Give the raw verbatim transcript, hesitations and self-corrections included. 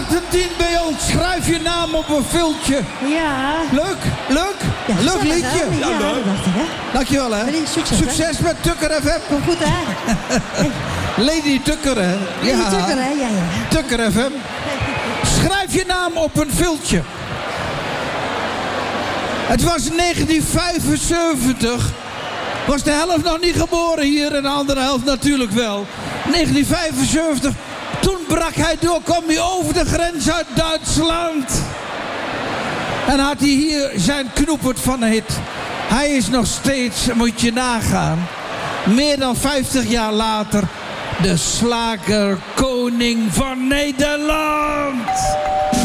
achtentien bij ons. Schrijf je naam op een viltje. Ja. Leuk, leuk. Ja, leuk gezellig, liedje. hè? Ja, Ja, leuk. dat dacht ik, hè. Dankjewel, hè. Lady, succes, Succes met Tukker F M. Komt goed, hè? Hey, Lady Tukker, hè. Lady Tukker, hè? Ja, ja. Tukker F M. Schrijf je naam op een viltje. Het was negentien vijfenzeventig. Was de helft nog niet geboren hier en de andere helft natuurlijk wel. negentien vijfenzeventig. Toen brak hij door, kwam hij over de grens uit Duitsland. En had hij hier zijn knoepert van een hit. Hij is nog steeds, moet je nagaan, meer dan vijftig jaar later, de slagerkoning van Nederland.